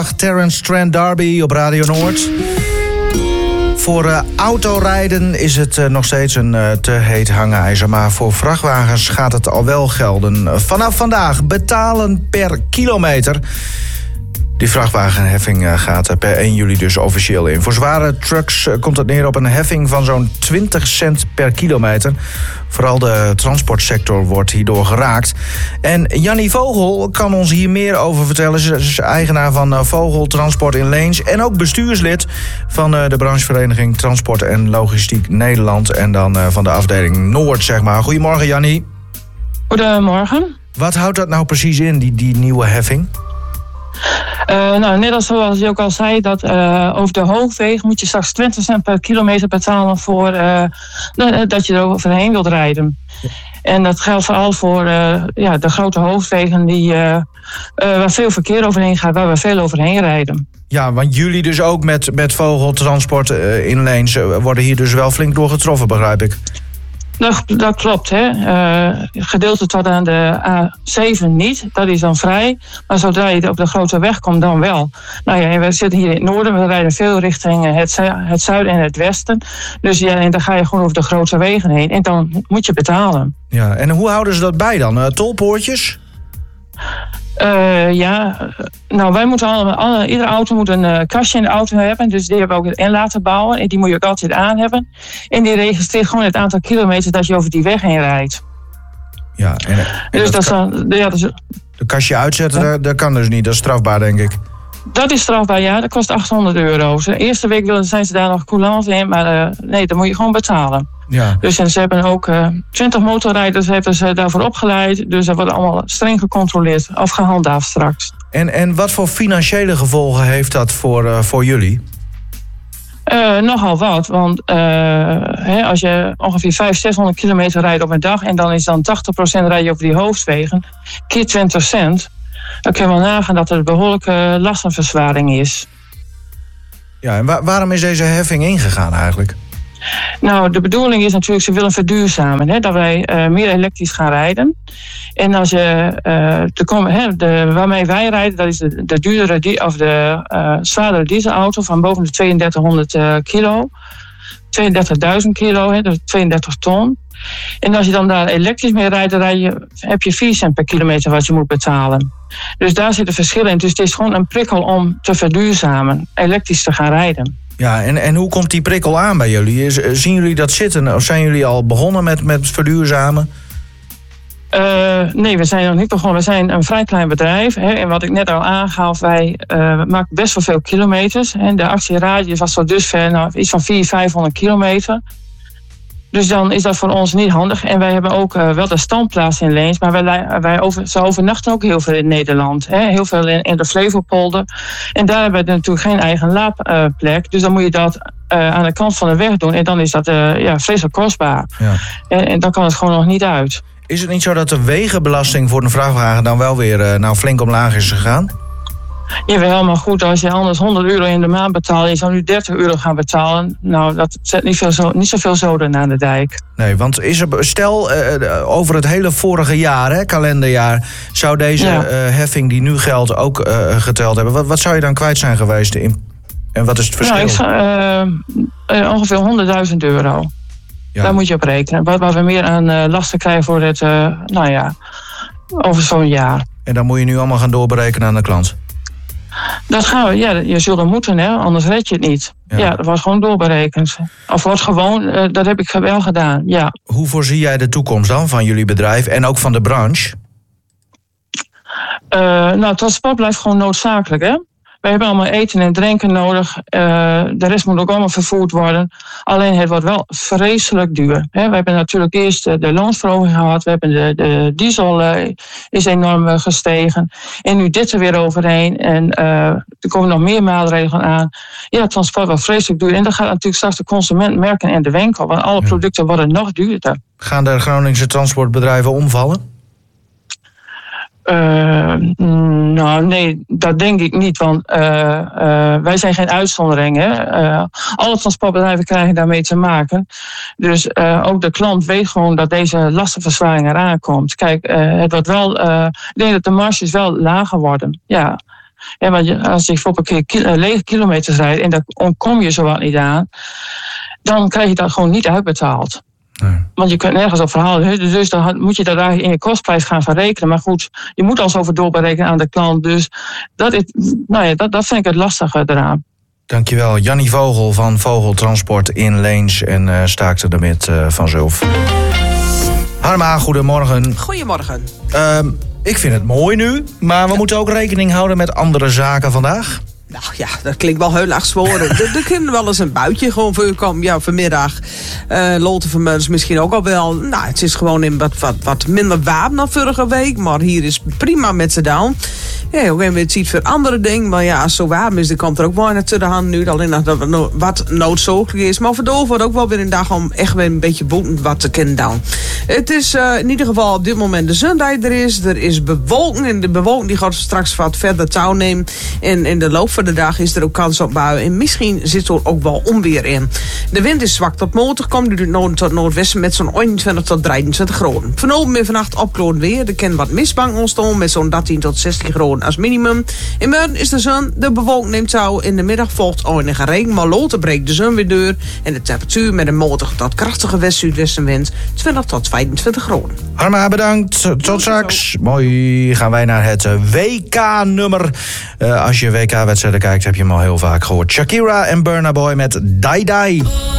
Terence Trent D'Arby op Radio Noord. Voor autorijden is het nog steeds een te heet hangijzer. Maar voor vrachtwagens gaat het al wel gelden. Vanaf vandaag betalen per kilometer. Die vrachtwagenheffing gaat per 1 juli dus officieel in. Voor zware trucks komt het neer op een heffing van zo'n 20 cent per kilometer. Vooral de transportsector wordt hierdoor geraakt. En Jannie Vogel kan ons hier meer over vertellen. Ze is eigenaar van Vogel Transport in Leens. En ook bestuurslid van de branchevereniging Transport en Logistiek Nederland. En dan van de afdeling Noord, zeg maar. Goedemorgen, Jannie. Goedemorgen. Wat houdt dat nou precies in, die nieuwe heffing? Net als zoals je ook al zei, dat over de hoofdwegen moet je straks 20 cent per kilometer betalen voor dat je er overheen wilt rijden. Ja. En dat geldt vooral voor de grote hoofdwegen waar veel verkeer overheen gaat, waar we veel overheen rijden. Ja, want jullie dus ook met Vogeltransport in Leens worden hier dus wel flink door getroffen, begrijp ik. Dat klopt, hè. Gedeelte tot aan de A7 niet, dat is dan vrij. Maar zodra je op de grote weg komt, dan wel. En we zitten hier in het noorden, we rijden veel richting het zuiden en het westen. Dus ja, en dan ga je gewoon over de grote wegen heen. En dan moet je betalen. Ja, en hoe houden ze dat bij dan? Tolpoortjes? Wij moeten iedere auto moet een kastje in de auto hebben. Dus die hebben we ook in laten bouwen. En die moet je ook altijd aan hebben. En die registreert gewoon het aantal kilometers dat je over die weg heen rijdt. Ja, dus dat dan. De kastje uitzetten, dat kan dus niet. Dat is strafbaar, denk ik. Dat is strafbaar, ja. Dat kost €800. De eerste week zijn ze daar nog coulant in. Maar nee, dan moet je gewoon betalen. Ja. Dus en ze hebben ook 20 motorrijders hebben ze daarvoor opgeleid. Dus dat wordt allemaal streng gecontroleerd of gehandhaafd straks. En wat voor financiële gevolgen heeft dat voor jullie? Nogal wat, want als je ongeveer 500-600 kilometer rijdt op een dag en dan is dan 80% rij je over die hoofdwegen, keer 20 cent, dan kun je wel nagaan dat er een behoorlijke lastenverzwaring is. Ja, en waarom is deze heffing ingegaan eigenlijk? Nou, de bedoeling is natuurlijk, ze willen verduurzamen, hè, dat wij meer elektrisch gaan rijden. En als je waarmee wij rijden, dat is de duurdere of de zwaardere dieselauto van boven de 3200 kilo. 32.000 kilo, dus 32 ton. En als je dan daar elektrisch mee rijdt, heb je 4 cent per kilometer wat je moet betalen. Dus daar zit een verschil in. Dus het is gewoon een prikkel om te verduurzamen, elektrisch te gaan rijden. Ja, en hoe komt die prikkel aan bij jullie? Zien jullie dat zitten? Of zijn jullie al begonnen met verduurzamen? Nee, we zijn nog niet begonnen. We zijn een vrij klein bedrijf. Hè, en wat ik net al aangaf, wij maken best wel veel kilometers. En de actieradius was tot dusver iets van 400-500 kilometer. Dus dan is dat voor ons niet handig. En wij hebben ook wel de standplaats in Leens. Maar ze overnachten ook heel veel in Nederland. Hè? Heel veel in de Flevopolder. En daar hebben we natuurlijk geen eigen laadplek. Dus dan moet je dat aan de kant van de weg doen. En dan is dat vreselijk kostbaar. Ja. En dan kan het gewoon nog niet uit. Is het niet zo dat de wegenbelasting voor een vrachtwagen dan wel weer flink omlaag is gegaan? Jawel, maar goed, als je anders €100 in de maand betaalt, je zou nu €30 gaan betalen. Nou, dat zet niet zoveel zoden aan de dijk. Nee, want stel over het hele vorige jaar, kalenderjaar, zou deze heffing die nu geldt ook geteld hebben. Wat zou je dan kwijt zijn geweest en wat is het verschil? Ongeveer €100.000. Ja. Daar moet je op rekenen. Wat we meer aan lasten krijgen voor het, over zo'n jaar. En dan moet je nu allemaal gaan doorberekenen aan de klant? Dat gaan we, je zult moeten, hè, anders red je het niet. Ja, dat wordt gewoon doorberekend. Of wordt gewoon, dat heb ik wel gedaan, ja. Hoe voorzie jij de toekomst dan van jullie bedrijf en ook van de branche? Transport blijft gewoon noodzakelijk, hè. We hebben allemaal eten en drinken nodig. De rest moet ook allemaal vervoerd worden. Alleen het wordt wel vreselijk duur. We hebben natuurlijk eerst de loonsverhoging gehad. We hebben de diesel is enorm gestegen. En nu dit er weer overheen. En er komen nog meer maatregelen aan. Ja, het transport wordt vreselijk duur. En dat gaat natuurlijk straks de consument merken en de winkel. Want alle producten worden nog duurder. Gaan de Groningse transportbedrijven omvallen? Nee, dat denk ik niet, want wij zijn geen uitzondering. Hè? Alle transportbedrijven krijgen daarmee te maken. Dus ook de klant weet gewoon dat deze lastenverzwaring eraan komt. Kijk, het wordt wel, ik denk dat de marges wel lager worden. Ja. Ja, want als je voor een keer lege kilometers rijdt en daar ontkom je zowat niet aan, dan krijg je dat gewoon niet uitbetaald. Nee. Want je kunt nergens op verhalen. Dus dan moet je dat eigenlijk in je kostprijs gaan verrekenen. Maar goed, je moet al zoveel doorberekenen aan de klant. Dus dat vind ik het lastige eraan. Dankjewel, Jannie Vogel van Vogeltransport in Leens en Staakte de Mit van Zulf. Harma, goedemorgen. Goedemorgen. Ik vind het mooi nu, maar we moeten ook rekening houden met andere zaken vandaag. Nou ja, dat klinkt wel heel erg zworen. Er kan wel eens een buitje gewoon voorkomen. Ja, vanmiddag. Loten vanmiddag misschien ook al wel. Nou, het is gewoon in wat minder warm dan vorige week. Maar hier is prima met z'n down. Ja, ook even het ziet voor andere dingen. Maar ja, als het zo warm is, dan komt er ook wel naar de hand nu. Alleen dat het wat noodzakelijk is. Maar voor wordt ook wel weer een dag om echt weer een beetje boeten wat te kunnen doen. Het is in ieder geval op dit moment de zon die er is. Er is bewolking. En de bewolking die gaat straks wat verder touw nemen. En in de loop van de dag is er ook kans op buien. En misschien zit er ook wel onweer in. De wind is zwak tot matig. Komt nu noord tot noordwesten met zo'n 21 tot 23 graden. Vanavond en vannacht opklaart weer. Er kan wat mistbank ontstaan met zo'n 13 tot 16 graden als minimum. In morgen is de zon. De bewolking neemt touw. In de middag volgt enige regen. Maar later breekt de zon weer door. En de temperatuur met een matige tot krachtige west-zuidwestenwind 20 tot 25 graden. Harma, bedankt. Tot straks. Mooi. Gaan wij naar het WK-nummer. Als je WK-wedstrijden kijkt, heb je hem al heel vaak gehoord. Shakira en Burna Boy met Die Die.